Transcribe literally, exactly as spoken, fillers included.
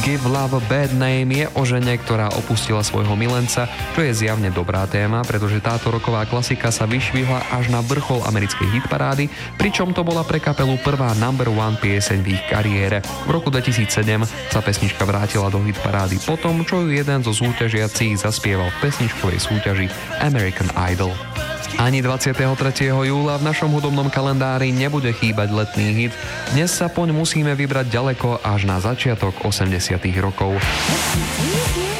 Give Love a Bad Name je o žene, ktorá opustila svojho milenca, čo je zjavne dobrá téma, pretože táto roková klasika sa vyšvihla až na vrchol americkej hitparády, pričom to bola pre kapelu prvá number one pieseň v ich kariére. V roku dvetisícsedem sa pesnička vrátila do hitparády potom, čo ju jeden zo súťažiacich zaspieval v pesničkovej súťaži American Idol. Ani dvadsiateho tretieho júla v našom hudobnom kalendári nebude chýbať letný hit. Dnes sa poň musíme vybrať ďaleko až na začiatok osemdesiatych rokov.